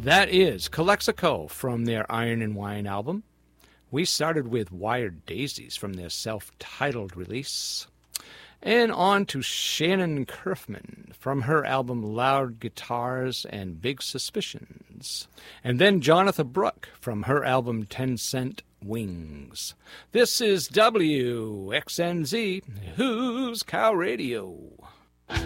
That is Calexico from their Iron and Wine album. We started with Wired Daisies from their self-titled release. And on to Shannon Curfman from her album Loud Guitars and Big Suspicions. And then Jonathan Brooke from her album 10 Cent Wings. This is WXNZ, Who's Cow Radio.